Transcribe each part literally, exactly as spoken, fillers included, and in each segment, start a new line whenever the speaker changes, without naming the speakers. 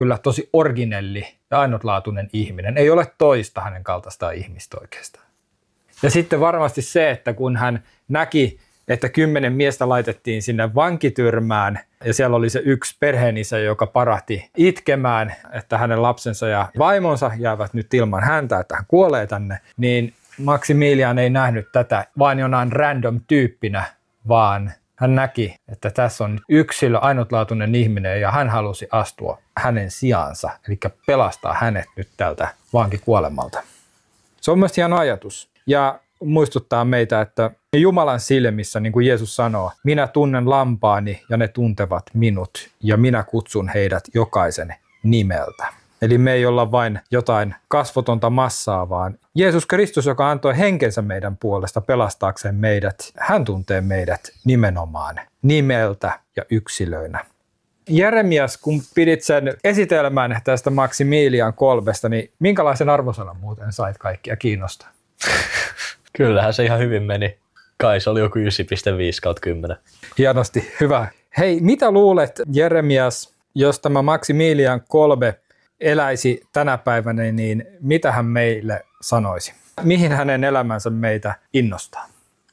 kyllä tosi originelli ja ainutlaatuinen ihminen. Ei ole toista hänen kaltaistaan ihmistä oikeastaan. Ja sitten varmasti se, että kun hän näki, että kymmenen miestä laitettiin sinne vankityrmään ja siellä oli se yksi perheenisä, joka parahti itkemään, että hänen lapsensa ja vaimonsa jäävät nyt ilman häntä, että hän kuolee tänne, niin Maximilian ei nähnyt tätä vain jonain random tyyppinä, vaan hän näki, että tässä on yksilö, ainutlaatuinen ihminen ja hän halusi astua hänen sijaansa, eli pelastaa hänet nyt tältä vankikuolemalta. Se on myös hieno ajatus ja muistuttaa meitä, että Jumalan silmissä, niin kuin Jeesus sanoo, minä tunnen lampaani ja ne tuntevat minut ja minä kutsun heidät jokaisen nimeltä. Eli me ei olla vain jotain kasvotonta massaa, vaan Jeesus Kristus, joka antoi henkensä meidän puolesta pelastaakseen meidät, hän tuntee meidät nimenomaan nimeltä ja yksilöinä. Jeremias, kun pidit sen esitelmän tästä Maximilian kolmesta, niin minkälaisen arvosanan muuten sait kaikkia kiinnostaa?
Kyllähän se ihan hyvin meni. Kai se oli joku yhdeksän pilkku viisi kautta kymmenen.
Hienosti, hyvä. Hei, mitä luulet, Jeremias, jos tämä Maximilian kolme eläisi tänä päivänä, niin mitä hän meille sanoisi? Mihin hänen elämänsä meitä innostaa?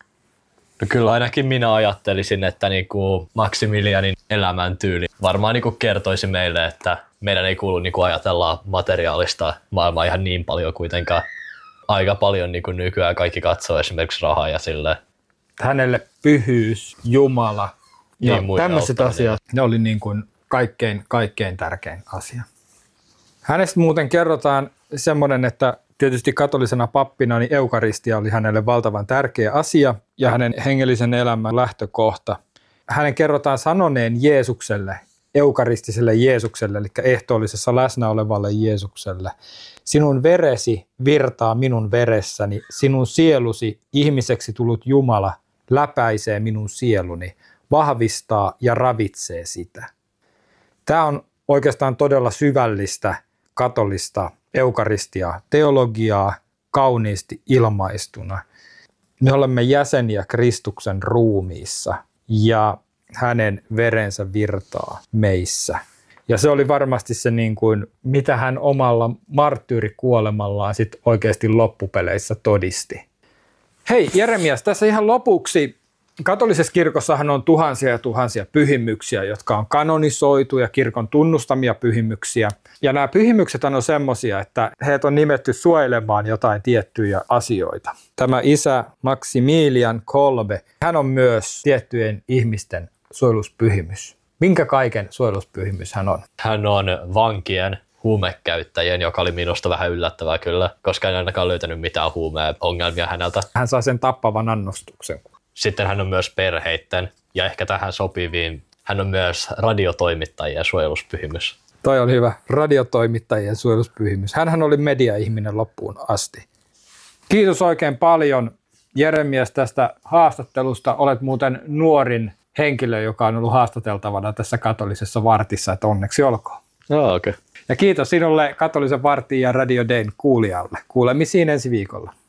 No kyllä ainakin minä ajattelisin, että niinku Maximilianin elämäntyyli varmaan niinku kertoisi meille, että meidän ei kuulu niinku ajatella materiaalista maailmaa ihan niin paljon kuitenkaan. Aika paljon niinku nykyään kaikki katsoo esimerkiksi rahaa ja silleen.
Hänelle pyhyys, Jumala ja
niin,
tämmöiset asiat, ne oli niin kuin kaikkein, kaikkein tärkein asia. Hänestä muuten kerrotaan semmoinen, että tietysti katolisena pappina niin eukaristia oli hänelle valtavan tärkeä asia ja hänen hengellisen elämän lähtökohta. Hänen kerrotaan sanoneen Jeesukselle, eukaristiselle Jeesukselle, eli ehtoollisessa läsnä olevalle Jeesukselle, sinun veresi virtaa minun veressäni, sinun sielusi ihmiseksi tullut Jumala läpäisee minun sieluni, vahvistaa ja ravitsee sitä. Tämä on oikeastaan todella syvällistä katolista eukaristia, teologiaa kauniisti ilmaistuna. Me olemme jäseniä Kristuksen ruumiissa ja hänen verensä virtaa meissä. Ja se oli varmasti se, niin kuin, mitä hän omalla marttyyrikuolemallaan sit oikeasti loppupeleissä todisti. Hei Jeremias, tässä ihan lopuksi. Katolisessa kirkossahan on tuhansia ja tuhansia pyhimyksiä, jotka on kanonisoitu ja kirkon tunnustamia pyhimyksiä. Ja nämä pyhimykset on semmoisia, että heitä on nimetty suojelemaan jotain tiettyjä asioita. Tämä isä Maximilian Kolbe, hän on myös tiettyjen ihmisten suojeluspyhimys. Minkä kaiken suojeluspyhimys hän on?
Hän on vankien, huumekäyttäjien, joka oli minusta vähän yllättävää kyllä, koska en ainakaan löytänyt mitään huumeongelmia häneltä.
Hän saa sen tappavan annostuksen.
Sitten hän on myös perheitten ja ehkä tähän sopiviin. Hän on myös radiotoimittajien suojeluspyhimys.
Toi oli hyvä. Radiotoimittajien suojeluspyhimys. Hänhän oli mediaihminen loppuun asti. Kiitos oikein paljon Jeremias tästä haastattelusta. Olet muuten nuorin henkilö, joka on ollut haastateltavana tässä katolisessa vartissa, että onneksi olkoon.
No, okei. Okay.
Ja kiitos sinulle katolisen vartin ja Radio Dayn kuulijalle. Kuulemisiin ensi viikolla.